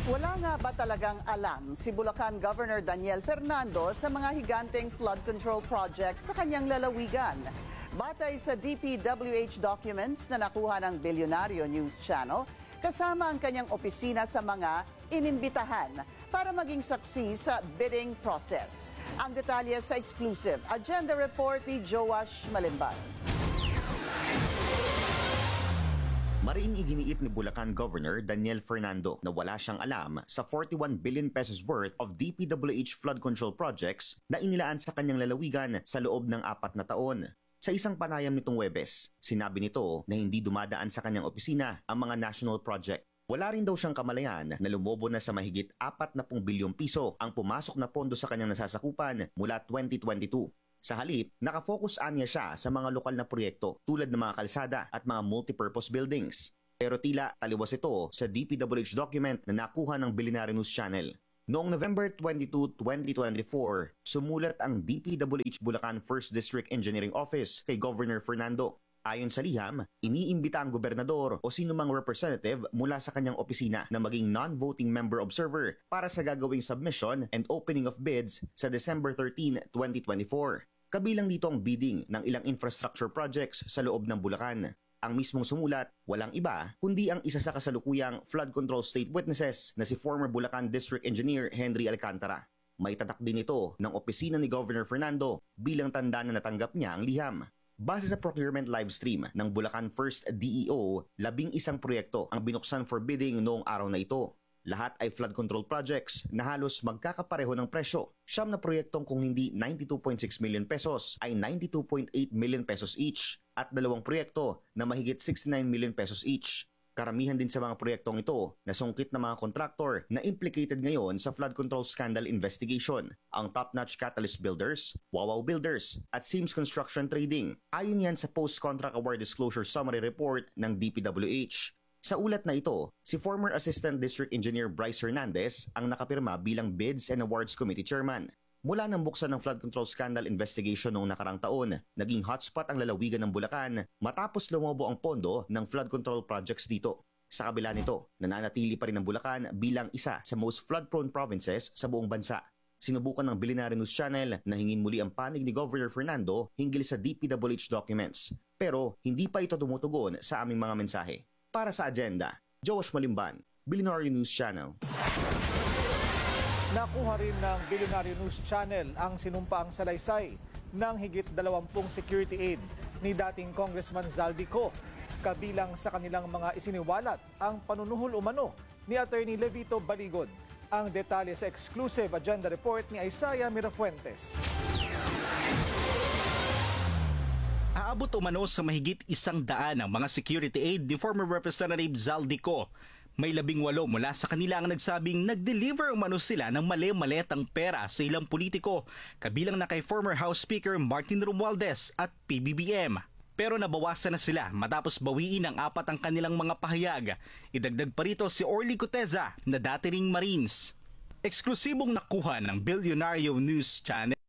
Wala nga ba talagang alam si Bulacan Governor Daniel Fernando sa mga higanteng flood control project sa kanyang lalawigan? Batay sa DPWH documents na nakuha ng Bilyonaryo News Channel, kasama ang kanyang opisina sa mga inimbitahan para maging saksi sa bidding process. Ang detalye sa exclusive agenda report ni Joash Malimban. Mariing iginiit ni Bulacan Governor Daniel Fernando na wala siyang alam sa 41 billion pesos worth of DPWH flood control projects na inilaan sa kanyang lalawigan sa loob ng 4 na taon. Sa isang panayam nitong Huwebes, sinabi nito na hindi dumadaan sa kanyang opisina ang mga national project. Wala rin daw siyang kamalayan na lumobo na sa mahigit 40 bilyong piso ang pumasok na pondo sa kanyang nasasakupan mula 2022. Sa halip, nakafocus anya siya sa mga lokal na proyekto tulad ng mga kalsada at mga multipurpose buildings. Pero tila taliwas ito sa DPWH document na nakuha ng Bilyonaryo News Channel. Noong November 22, 2024, sumulat ang DPWH Bulacan 1st District Engineering Office kay Governor Fernando. Ayon sa liham, iniimbita ang gobernador o sinumang representative mula sa kanyang opisina na maging non-voting member observer para sa gagawing submission and opening of bids sa December 13, 2024. Kabilang dito ang bidding ng ilang infrastructure projects sa loob ng Bulacan. Ang mismong sumulat, walang iba kundi ang isa sa kasalukuyang flood control state witnesses na si former Bulacan District Engineer Henry Alcantara. May tatak din ito ng opisina ni Governor Fernando bilang tanda na natanggap niya ang liham. Base sa procurement livestream ng Bulacan First DEO, 11 proyekto ang binuksan for bidding noong araw na ito. Lahat ay flood control projects na halos magkakapareho ng presyo. 9 na proyektong kung hindi 92.6 million pesos ay 92.8 million pesos each at 2 proyekto na mahigit 69 million pesos each. Karamihan din sa mga proyektong ito na sungkit ng mga kontraktor na implicated ngayon sa flood control scandal investigation, ang Top-Notch Catalyst Builders, Wawaw Builders at Sims Construction Trading. Ayon yan sa Post-Contract Award Disclosure Summary Report ng DPWH. Sa ulat na ito, si former Assistant District Engineer Bryce Hernandez ang nakapirma bilang Bids and Awards Committee Chairman. Mula nang buksan ng flood control scandal investigation noong nakarang taon, naging hotspot ang lalawigan ng Bulacan matapos lumobo ang pondo ng flood control projects dito. Sa kabila nito, nananatili pa rin ang Bulacan bilang isa sa most flood-prone provinces sa buong bansa. Sinubukan ng Bilyonaryo News Channel na hingin muli ang panig ni Governor Fernando hinggil sa DPWH documents. Pero hindi pa ito tumutugon sa aming mga mensahe. Para sa agenda, Joash Malimban, Bilyonaryo News Channel. Nakuha rin ng Bilyonaryo News Channel ang sinumpaang salaysay ng higit 20 security aid ni dating Congressman Zaldico. Kabilang sa kanilang mga isiniwalat ang panunuhol umano ni Attorney Levito Baligod. Ang detalye sa exclusive agenda report ni Isaiah Mirafuentes. Aabot umano sa mahigit 100 ang mga security aid ni former Representative Zaldico. May 18 mula sa kanila ang nagsabing nag-deliver umano sila ng mali-maletang pera sa ilang politiko, kabilang na kay former House Speaker Martin Romualdez at PBBM. Pero nabawasan na sila matapos bawiin ang 4 ang kanilang mga pahayag. Idagdag pa rito si Orly Coteza na dati ring Marines. Eksklusibong nakuha ng Bilyonaryo News Channel.